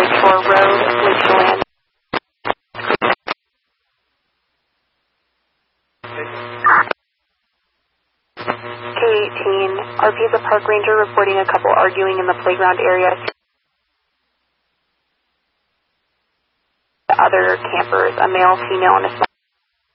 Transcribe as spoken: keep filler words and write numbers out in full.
Shore Road, Lakeland. K eighteen, Arpeza Park Ranger reporting a couple arguing in the playground area. The other campers, a male, female, and a small